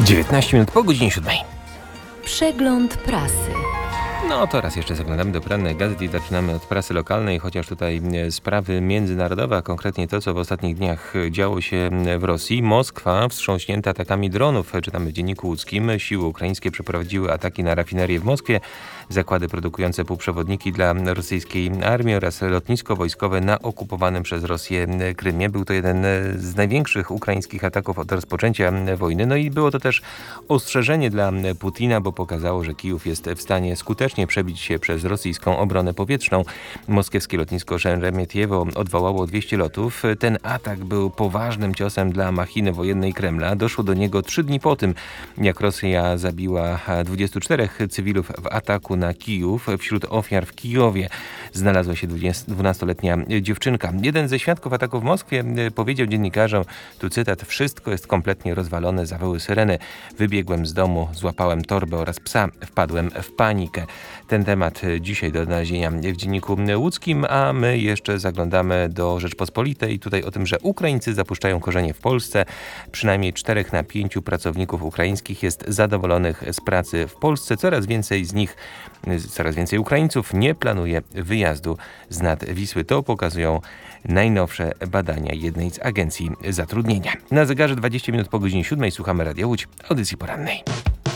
19 minut po godzinie 7. Przegląd prasy. No to raz jeszcze zaglądamy do porannej gazet i zaczynamy od prasy lokalnej, chociaż tutaj sprawy międzynarodowe, a konkretnie to, co w ostatnich dniach działo się w Rosji. Moskwa wstrząśnięta atakami dronów. Czytamy w Dzienniku Łódzkim. Siły ukraińskie przeprowadziły ataki na rafinerię w Moskwie, zakłady produkujące półprzewodniki dla rosyjskiej armii oraz lotnisko wojskowe na okupowanym przez Rosję Krymie. Był to jeden z największych ukraińskich ataków od rozpoczęcia wojny. No i było to też ostrzeżenie dla Putina, bo pokazało, że Kijów jest w stanie skutecznie przebić się przez rosyjską obronę powietrzną. Moskiewskie lotnisko Szeremietjewo odwołało 200 lotów. Ten atak był poważnym ciosem dla machiny wojennej Kremla. Doszło do niego 3 dni po tym, jak Rosja zabiła 24 cywilów w ataku na Kijów. Wśród ofiar w Kijowie znalazła się 12-letnia dziewczynka. Jeden ze świadków ataku w Moskwie powiedział dziennikarzom, tu cytat: "Wszystko jest kompletnie rozwalone, zawyły syreny. Wybiegłem z domu, złapałem torbę oraz psa, wpadłem w panikę". Ten temat dzisiaj do odnalezienia w Dzienniku Łódzkim, a my jeszcze zaglądamy do Rzeczpospolitej. Tutaj o tym, że Ukraińcy zapuszczają korzenie w Polsce. Przynajmniej 4 na 5 pracowników ukraińskich jest zadowolonych z pracy w Polsce. Coraz więcej Ukraińców nie planuje wyjazdu z nad Wisły. To pokazują najnowsze badania jednej z agencji zatrudnienia. Na zegarze 20 minut po godzinie 7 słuchamy Radia Łódź, audycji porannej.